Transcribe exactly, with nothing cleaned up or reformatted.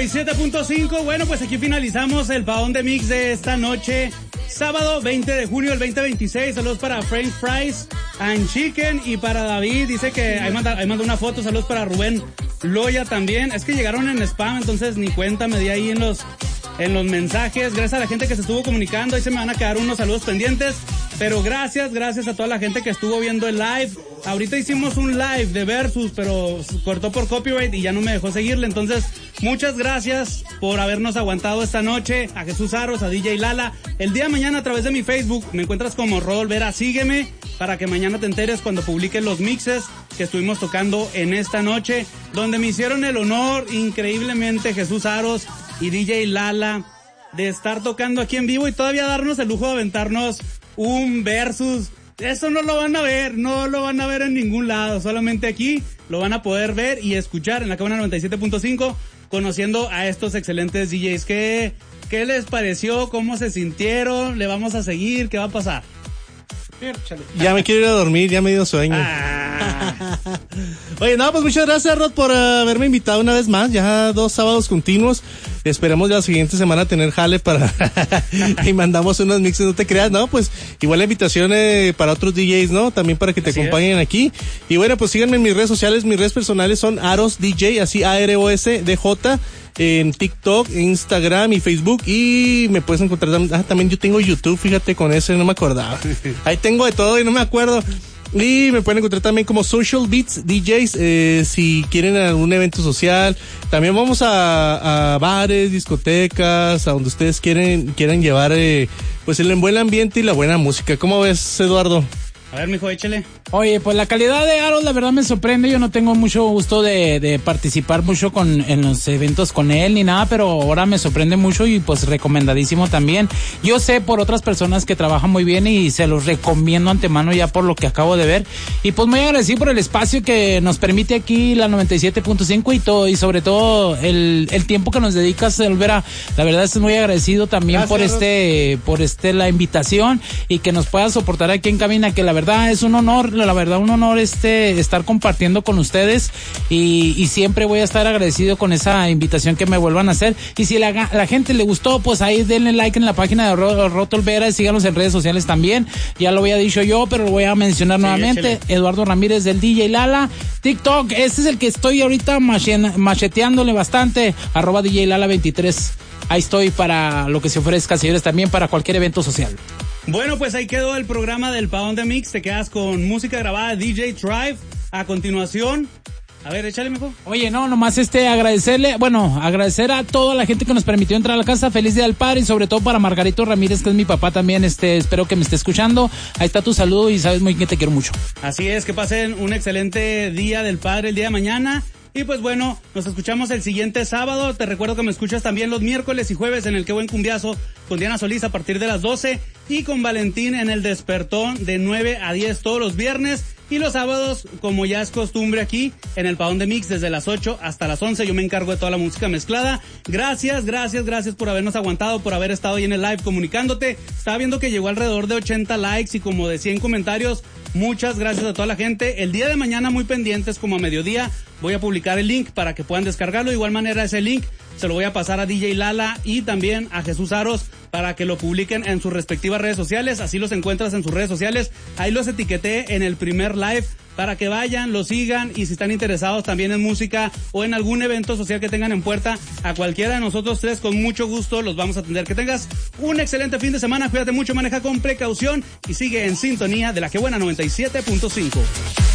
y siete punto cinco. Bueno, pues aquí finalizamos el Paón de Mix de esta noche. Sábado veinte de junio del veinte veintiséis. Saludos para French Fries and Chicken y para David. Dice que ahí manda, ahí manda una foto. Saludos para Rubén Loya también. Es que llegaron en spam, entonces ni cuenta me di ahí en los, en los mensajes. Gracias a la gente que se estuvo comunicando. Ahí se me van a quedar unos saludos pendientes. Pero gracias, gracias a toda la gente que estuvo viendo el live. Ahorita hicimos un live de Versus, pero cortó por copyright y ya no me dejó seguirle. Entonces, muchas gracias por habernos aguantado esta noche. A Jesús Aros, a D J Lala. El día de mañana a través de mi Facebook me encuentras como Rodol Vera. Sígueme para que mañana te enteres cuando publique los mixes que estuvimos tocando en esta noche, donde me hicieron el honor increíblemente Jesús Aros y D J Lala de estar tocando aquí en vivo y todavía darnos el lujo de aventarnos un versus. Eso no lo van a ver, no lo van a ver en ningún lado, solamente aquí lo van a poder ver y escuchar en la cámara noventa y siete punto cinco, conociendo a estos excelentes D Js. ¿Qué, qué les pareció? ¿Cómo se sintieron? ¿Le vamos a seguir? ¿Qué va a pasar? Ya me quiero ir a dormir, ya me dio sueño. Ah. Oye, no, pues muchas gracias, Rod, por uh, haberme invitado una vez más, ya dos sábados continuos. Esperemos ya la siguiente semana tener jale para y mandamos unos mixes, no te creas, ¿no? Pues igual la invitación eh, para otros D Js, ¿no? También para que te así acompañen es. Aquí. Y bueno, pues síganme en mis redes sociales, mis redes personales son Aros D J, así A R O S D J, en TikTok, Instagram y Facebook, y me puedes encontrar también, ah, también yo tengo YouTube, fíjate, con ese no me acordaba. Ahí tengo de todo y no me acuerdo. Y me pueden encontrar también como Social Beats D Js, eh, si quieren algún evento social. También vamos a, a bares, discotecas, a donde ustedes quieren, quieran llevar, eh, pues el buen ambiente y la buena música. ¿Cómo ves, Eduardo? A ver, mijo, échale. Oye, pues la calidad de Aros, la verdad me sorprende. Yo no tengo mucho gusto de, de participar mucho con, en los eventos con él ni nada, pero ahora me sorprende mucho y pues recomendadísimo también. Yo sé por otras personas que trabajan muy bien y se los recomiendo antemano ya por lo que acabo de ver. Y pues muy agradecido por el espacio que nos permite aquí la noventa y siete punto cinco y todo, y sobre todo el, el tiempo que nos dedicas, Olvera. La verdad es muy agradecido también. Gracias, por este, por este, la invitación y que nos puedas soportar aquí en cabina, que la verdad es un honor, la verdad un honor este estar compartiendo con ustedes y, y siempre voy a estar agradecido con esa invitación que me vuelvan a hacer. Y si la, la gente le gustó, pues ahí denle like en la página de Rod Olvera y síganos en redes sociales también. Ya lo había dicho yo, pero lo voy a mencionar sí, nuevamente. Échale. Eduardo Ramírez del D J Lala. TikTok, este es el que estoy ahorita macheteándole bastante. Arroba D J Lala veintitrés. Ahí estoy para lo que se ofrezca, señores, también para cualquier evento social. Bueno, pues ahí quedó el programa del Paón de Mix. Te quedas con música grabada de D J Tribe. A continuación, a ver, échale mejor. Oye, no, nomás este, agradecerle, bueno, agradecer a toda la gente que nos permitió entrar a la casa. Feliz Día del Padre y sobre todo para Margarito Ramírez, que es mi papá también, este, espero que me esté escuchando. Ahí está tu saludo y sabes muy bien que te quiero mucho. Así es, que pasen un excelente Día del Padre el día de mañana. Y pues bueno, nos escuchamos el siguiente sábado. Te recuerdo que me escuchas también los miércoles y jueves en el Qué Buen Cumbiazo con Diana Solís a partir de las doce y con Valentín en el Despertón de nueve a diez todos los viernes. Y los sábados, como ya es costumbre aquí, en el Paón de Mix desde las ocho hasta las once. Yo me encargo de toda la música mezclada. Gracias, gracias, gracias por habernos aguantado, por haber estado ahí en el live comunicándote. Estaba viendo que llegó alrededor de ochenta likes y como de cien comentarios. Muchas gracias a toda la gente. El día de mañana, muy pendientes, como a mediodía, voy a publicar el link para que puedan descargarlo. De igual manera, ese link se lo voy a pasar a D J Lala y también a Jesús Aros para que lo publiquen en sus respectivas redes sociales. Así los encuentras en sus redes sociales. Ahí los etiqueté en el primer live para que vayan, lo sigan y si están interesados también en música o en algún evento social que tengan en puerta, a cualquiera de nosotros tres con mucho gusto los vamos a atender. Que tengas un excelente fin de semana, cuídate mucho, maneja con precaución y sigue en sintonía de la Que Buena noventa y siete punto cinco.